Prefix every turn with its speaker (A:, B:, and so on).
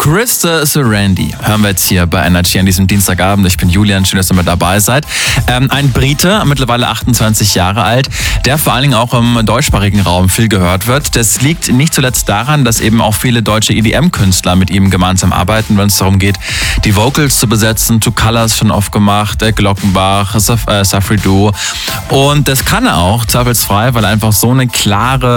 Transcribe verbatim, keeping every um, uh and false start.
A: Krista Sarandie hören wir jetzt hier bei Energy an diesem Dienstagabend. Ich bin Julian, schön, dass ihr mit dabei seid. Ähm, ein Brite, mittlerweile achtundzwanzig Jahre alt, der vor allen Dingen auch im deutschsprachigen Raum viel gehört wird. Das liegt nicht zuletzt daran, dass eben auch viele deutsche E D M-Künstler mit ihm gemeinsam arbeiten, wenn es darum geht, die Vocals zu besetzen. Two Colors schon oft gemacht, äh, Glockenbach, Saf äh, Safri Duo. Und das kann er auch, zweifelsfrei, weil er einfach so eine klare